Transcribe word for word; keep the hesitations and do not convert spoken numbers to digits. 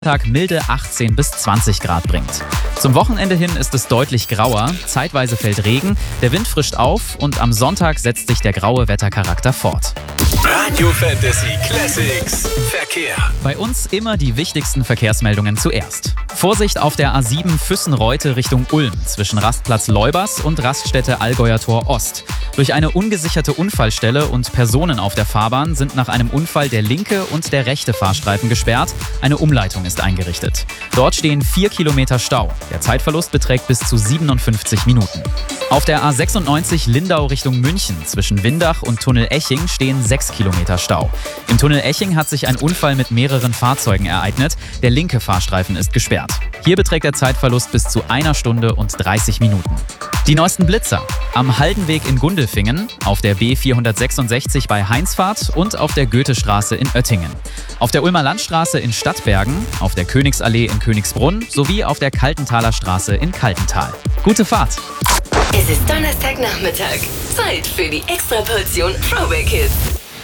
Tag milde achtzehn bis zwanzig Grad bringt. Zum Wochenende hin ist es deutlich grauer, zeitweise fällt Regen, der Wind frischt auf und am Sonntag setzt sich der graue Wettercharakter fort. Radio Fantasy Classics Verkehr. Bei uns immer die wichtigsten Verkehrsmeldungen zuerst. Vorsicht auf der A sieben Füssen-Reute Richtung Ulm zwischen Rastplatz Leubers und Raststätte Allgäuer Tor Ost. Durch eine ungesicherte Unfallstelle und Personen auf der Fahrbahn sind nach einem Unfall der linke und der rechte Fahrstreifen gesperrt. Eine Umleitung ist eingerichtet. Dort stehen vier Kilometer Stau. Der Zeitverlust beträgt bis zu siebenundfünfzig Minuten. Auf der A sechsundneunzig Lindau Richtung München zwischen Windach und Tunnel Eching stehen sechs Kilometer Stau. Im Tunnel Eching hat sich ein Unfall mit mehreren Fahrzeugen ereignet. Der linke Fahrstreifen ist gesperrt. Hier beträgt der Zeitverlust bis zu einer Stunde und dreißig Minuten. Die neuesten Blitzer. Am Haldenweg in Gundelfingen, auf der B vierhundertsechsundsechzig bei Heinzfahrt und auf der Goethestraße in Oettingen. Auf der Ulmer Landstraße in Stadtbergen, auf der Königsallee in Königsbrunn sowie auf der Kaltenthaler Straße in Kaltental. Gute Fahrt! Es ist Donnerstagnachmittag. Zeit für die Extraportion Throwback Hits.